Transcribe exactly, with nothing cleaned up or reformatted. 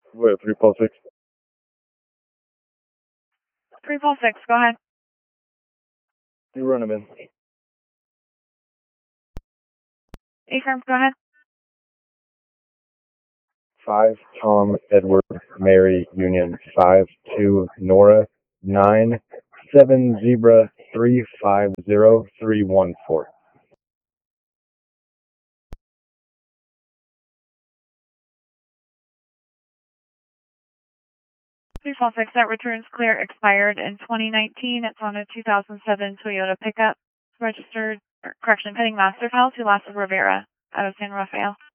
What, three Paul six? three Paul six, go ahead. You run him in. A-firm, go ahead. Five Tom Edward Mary Union five two Nora nine seven Zebra three five zero three one four. three Paul six, that returns clear, expired in twenty nineteen. It's on a two thousand seven Toyota pickup, registered, or correction, pending master file to Lasso Rivera out of San Rafael.